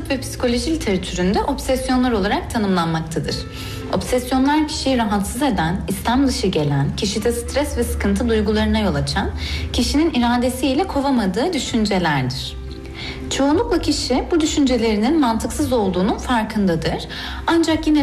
tıp ve psikoloji literatüründe obsesyonlar olarak tanımlanmaktadır. Obsesyonlar kişiyi rahatsız eden, istem dışı gelen, kişide stres ve sıkıntı duygularına yol açan, kişinin iradesiyle kovamadığı düşüncelerdir. Çoğunlukla kişi bu düşüncelerinin mantıksız olduğunun farkındadır. Ancak yine